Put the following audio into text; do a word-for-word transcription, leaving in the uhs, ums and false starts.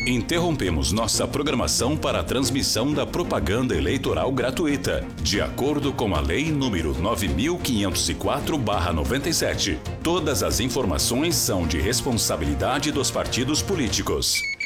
Interrompemos nossa programação para a transmissão da propaganda eleitoral gratuita, de acordo com a Lei número nove mil quinhentos e quatro barra noventa e sete. Todas as informações são de responsabilidade dos partidos políticos.